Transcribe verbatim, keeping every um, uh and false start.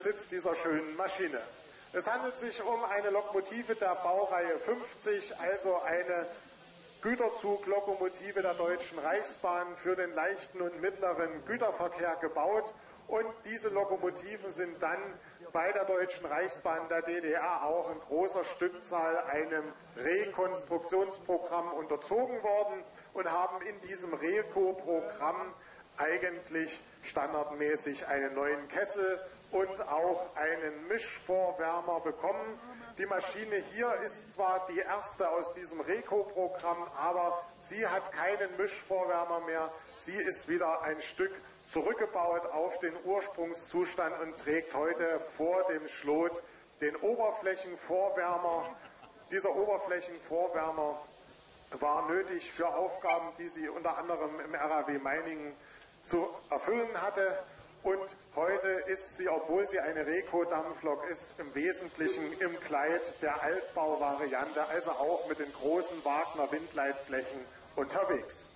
Sitz dieser schönen Maschine. Es handelt sich um eine Lokomotive der Baureihe fünfzig, also eine Güterzuglokomotive der Deutschen Reichsbahn für den leichten und mittleren Güterverkehr gebaut. Und diese Lokomotiven sind dann bei der Deutschen Reichsbahn der D D R auch in großer Stückzahl einem Rekonstruktionsprogramm unterzogen worden und haben in diesem Reko-Programm eigentlich standardmäßig einen neuen Kessel und auch einen Mischvorwärmer bekommen. Die Maschine hier ist zwar die erste aus diesem Reko-Programm, aber sie hat keinen Mischvorwärmer mehr. Sie ist wieder ein Stück zurückgebaut auf den Ursprungszustand und trägt heute vor dem Schlot den Oberflächenvorwärmer. Dieser Oberflächenvorwärmer war nötig für Aufgaben, die sie unter anderem im R A W Meiningen zu erfüllen hatte. Und heute ist sie, obwohl sie eine Reko-Dampflok ist, im Wesentlichen im Kleid der Altbauvariante, also auch mit den großen Wagner-Windleitblechen unterwegs.